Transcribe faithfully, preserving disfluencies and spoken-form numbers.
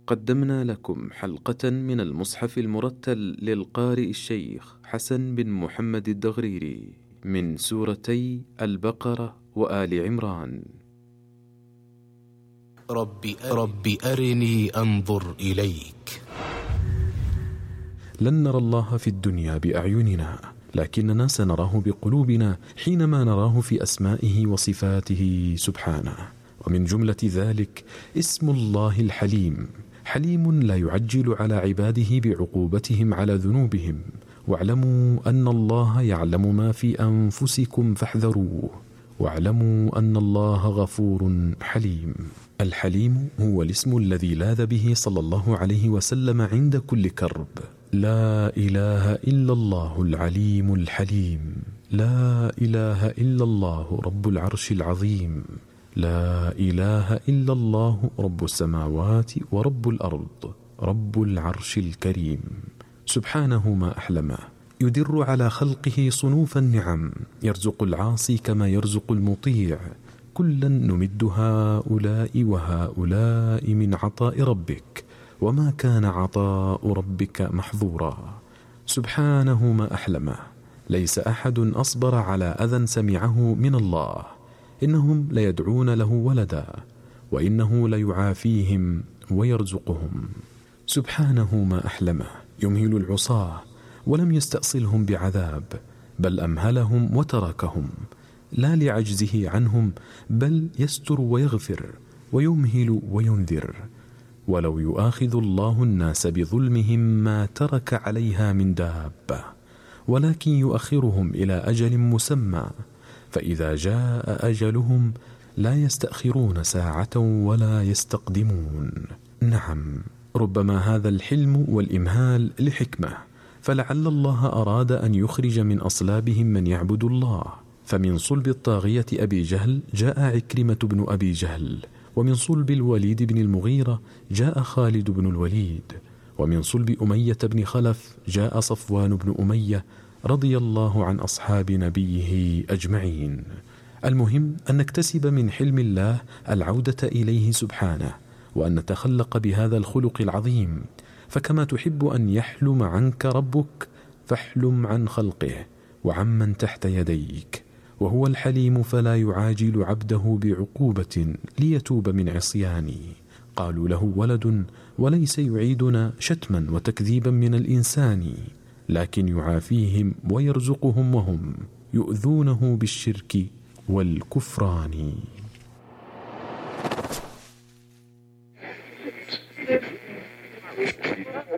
قدمنا لكم حلقة من المصحف المرتل للقارئ الشيخ حسن بن محمد الدغريري من سورتي البقرة وآل عمران. رب, رب أرني أنظر إليك. لن نرى الله في الدنيا بأعيننا، لكننا سنراه بقلوبنا حينما نراه في أسمائه وصفاته سبحانه. ومن جملة ذلك اسم الله الحليم، حليم لا يعجل على عباده بعقوبتهم على ذنوبهم. واعلموا أن الله يعلم ما في أنفسكم فاحذروه، واعلموا أن الله غفور حليم. الحليم هو الاسم الذي لاذ به صلى الله عليه وسلم عند كل كرب. لا إله إلا الله العليم الحليم، لا إله إلا الله رب العرش العظيم، لا إله إلا الله رب السماوات ورب الأرض رب العرش الكريم. سبحانه ما أحلمه، يدر على خلقه صنوف النعم، يرزق العاصي كما يرزق المطيع. كلا نمد هؤلاء وهؤلاء من عطاء ربك، وما كان عطاء ربك محظورا. سبحانه ما أحلمه، ليس أحد أصبر على أذى سمعه من الله. إنهم ليدعون له ولدا، وإنه ليعافيهم ويرزقهم. سبحانه ما أحلمه، يمهل العصاة ولم يستأصلهم بعذاب، بل أمهلهم وتركهم، لا لعجزه عنهم، بل يستر ويغفر ويمهل وينذر. ولو يؤاخذ الله الناس بظلمهم ما ترك عليها من دابة، ولكن يؤخرهم إلى أجل مسمى، فإذا جاء أجلهم لا يستأخرون ساعة ولا يستقدمون. نعم، ربما هذا الحلم والإمهال لحكمة، فلعل الله أراد أن يخرج من أصلابهم من يعبد الله. فمن صلب الطاغية أبي جهل جاء عكرمة بن أبي جهل، ومن صلب الوليد بن المغيرة جاء خالد بن الوليد، ومن صلب أمية بن خلف جاء صفوان بن أمية، رضي الله عن أصحاب نبيه أجمعين. المهم أن نكتسب من حلم الله العودة إليه سبحانه، وأن نتخلق بهذا الخلق العظيم. فكما تحب أن يحلم عنك ربك، فاحلم عن خلقه وعمن تحت يديك. وهو الحليم فلا يعاجل عبده بعقوبة ليتوب من عصيانه. قالوا له ولد، وليس يعيدنا شتما وتكذيبا من الإنسان، لكن يعافيهم ويرزقهم وهم يؤذونه بالشرك والكفران.